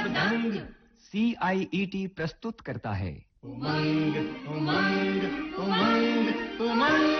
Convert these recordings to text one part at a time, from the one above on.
मदंग। CIET प्रस्तुत करता है उमंग उमंग उमंग उमंग।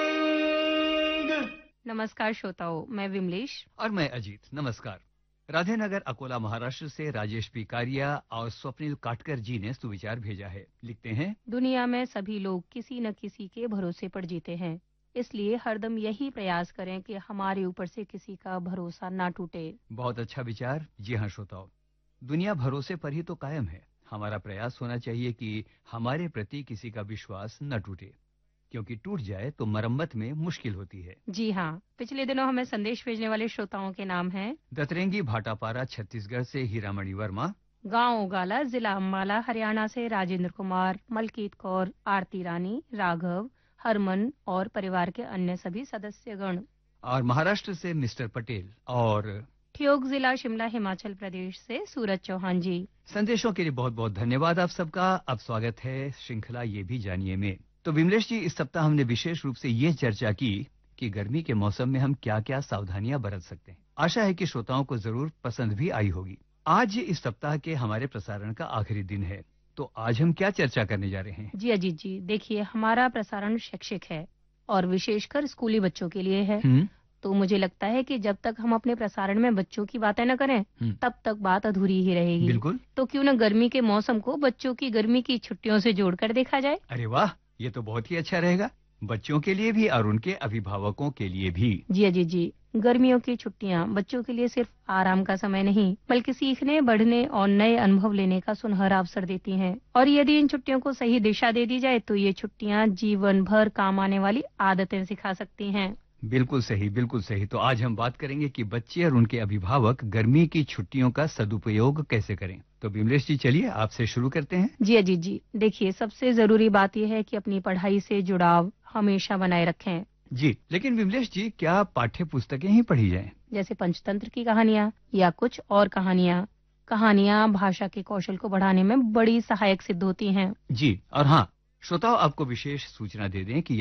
नमस्कार श्रोताओं, मैं विमलेश और मैं अजीत। नमस्कार। राधेनगर अकोला महाराष्ट्र से राजेश पी कारिया और स्वप्निल काटकर जी ने सुविचार भेजा है। लिखते हैं, दुनिया में सभी लोग किसी न किसी के भरोसे पर जीते हैं, इसलिए हरदम यही प्रयास करें कि हमारे ऊपर से किसी का भरोसा ना टूटे। बहुत अच्छा विचार। जी हाँ श्रोताओं, दुनिया भरोसे पर ही तो कायम है। हमारा प्रयास होना चाहिए कि हमारे प्रति किसी का विश्वास न टूटे, क्योंकि टूट जाए तो मरम्मत में मुश्किल होती है। जी हाँ, पिछले दिनों हमें संदेश भेजने वाले श्रोताओं के नाम हैं दतरेंगी भाटापारा छत्तीसगढ़ से हीरामणि वर्मा, गांव उगाला जिला अम्बाला हरियाणा से राजेंद्र कुमार, मलकीत कौर, आरती रानी, राघव, हरमन और परिवार के अन्य सभी सदस्यगण, और महाराष्ट्र से मिस्टर पटेल और ठियोग जिला शिमला हिमाचल प्रदेश से सूरज चौहान जी। संदेशों के लिए बहुत बहुत धन्यवाद आप सबका। अब स्वागत है श्रृंखला ये भी जानिए में। तो विमलेश जी, इस सप्ताह हमने विशेष रूप से ये चर्चा की कि गर्मी के मौसम में हम क्या क्या सावधानियां बरत सकते हैं। आशा है कि श्रोताओं को जरूर पसंद भी आई होगी। आज इस सप्ताह के हमारे प्रसारण का आखिरी दिन है, तो आज हम क्या चर्चा करने जा रहे हैं? जी अजीत जी, देखिए हमारा प्रसारण शैक्षिक है और विशेषकर स्कूली बच्चों के लिए है। तो मुझे लगता है कि जब तक हम अपने प्रसारण में बच्चों की बातें न करें तब तक बात अधूरी ही रहेगी। बिल्कुल। तो क्यों न गर्मी के मौसम को बच्चों की गर्मी की छुट्टियों से जोड़कर देखा जाए। अरे वाह, ये तो बहुत ही अच्छा रहेगा, बच्चों के लिए भी और उनके अभिभावकों के लिए भी। जी अजीत जी, गर्मियों की छुट्टियां बच्चों के लिए सिर्फ आराम का समय नहीं बल्कि सीखने, बढ़ने और नए अनुभव लेने का सुनहरा अवसर देती हैं। और यदि इन छुट्टियों को सही दिशा दे दी जाए तो ये छुट्टियां जीवन भर काम आने वाली आदतें सिखा सकती हैं। बिल्कुल सही, बिल्कुल सही। तो आज हम बात करेंगे कि बच्चे और उनके अभिभावक गर्मी की छुट्टियों का सदुपयोग कैसे करें। तो विमलेश जी, चलिए आपसे शुरू करते हैं। जी अजीत जी, देखिए सबसे जरूरी बात यह है कि अपनी पढ़ाई से जुड़ाव हमेशा बनाए रखें। जी, लेकिन विमलेश जी, क्या पाठ्य पुस्तकें ही पढ़ी जाएं? जैसे पंचतंत्र की कहानियाँ या कुछ और कहानियाँ भाषा के कौशल को बढ़ाने में बड़ी सहायक सिद्ध होती हैं। जी, और हाँ, श्रोताओं आपको विशेष सूचना दे दें कि